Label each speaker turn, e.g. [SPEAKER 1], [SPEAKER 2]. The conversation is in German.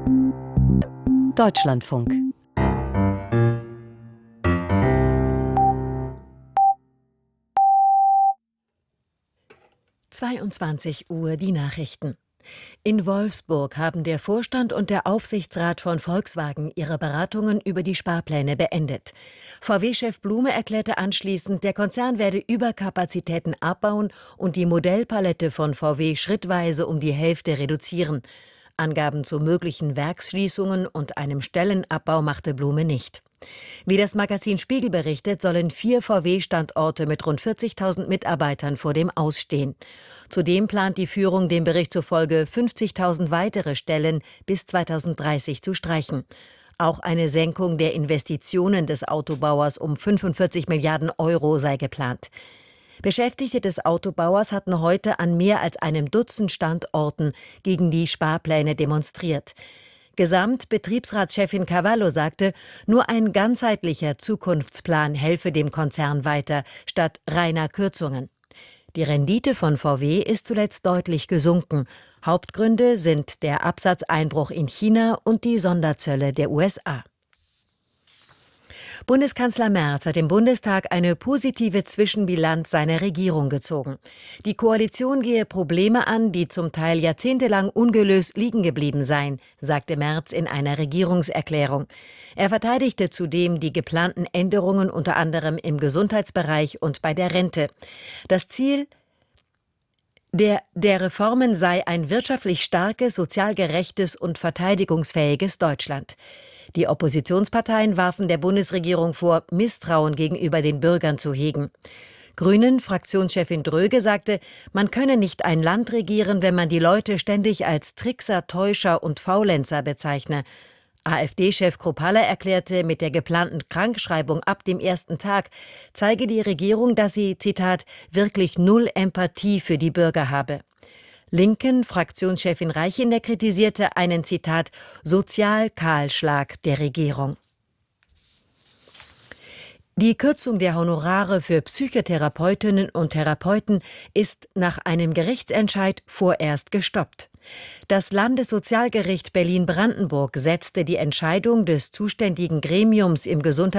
[SPEAKER 1] Deutschlandfunk.
[SPEAKER 2] Uhr die Nachrichten. In Wolfsburg haben der Vorstand und der Aufsichtsrat von Volkswagen ihre Beratungen über die Sparpläne beendet. VW-Chef Blume erklärte anschließend, der Konzern werde Überkapazitäten abbauen und die Modellpalette von VW schrittweise um die Hälfte reduzieren. Angaben zu möglichen Werksschließungen und einem Stellenabbau machte Blume nicht. Wie das Magazin Spiegel berichtet, sollen 4 VW-Standorte mit rund 40.000 Mitarbeitern vor dem Aus stehen. Zudem plant die Führung dem Bericht zufolge 50.000 weitere Stellen bis 2030 zu streichen. Auch eine Senkung der Investitionen des Autobauers um 45 Milliarden Euro sei geplant. Beschäftigte des Autobauers hatten heute an mehr als einem Dutzend Standorten gegen die Sparpläne demonstriert. Gesamtbetriebsratschefin Cavallo sagte, nur ein ganzheitlicher Zukunftsplan helfe dem Konzern weiter, statt reiner Kürzungen. Die Rendite von VW ist zuletzt deutlich gesunken. Hauptgründe sind der Absatzeinbruch in China und die Sonderzölle der USA. Bundeskanzler Merz hat im Bundestag eine positive Zwischenbilanz seiner Regierung gezogen. Die Koalition gehe Probleme an, die zum Teil jahrzehntelang ungelöst liegen geblieben seien, sagte Merz in einer Regierungserklärung. Er verteidigte zudem die geplanten Änderungen unter anderem im Gesundheitsbereich und bei der Rente. Das Ziel der Reformen sei ein wirtschaftlich starkes, sozial gerechtes und verteidigungsfähiges Deutschland. Die Oppositionsparteien warfen der Bundesregierung vor, Misstrauen gegenüber den Bürgern zu hegen. Grünen-Fraktionschefin Dröge sagte, man könne nicht ein Land regieren, wenn man die Leute ständig als Trickser, Täuscher und Faulenzer bezeichne. AfD-Chef Kruppalla erklärte, mit der geplanten Krankschreibung ab dem ersten Tag zeige die Regierung, dass sie, Zitat, wirklich null Empathie für die Bürger habe. Linken-Fraktionschefin Reichinder kritisierte einen, Zitat, Sozialkahlschlag der Regierung. Die Kürzung der Honorare für Psychotherapeutinnen und Therapeuten ist nach einem Gerichtsentscheid vorerst gestoppt. Das Landessozialgericht Berlin-Brandenburg setzte die Entscheidung des zuständigen Gremiums im